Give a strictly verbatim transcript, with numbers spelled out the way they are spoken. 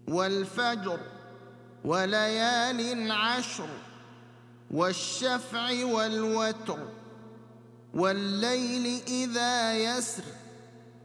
والفجر وليال عشر والشفع والوتر والليل إذا يسر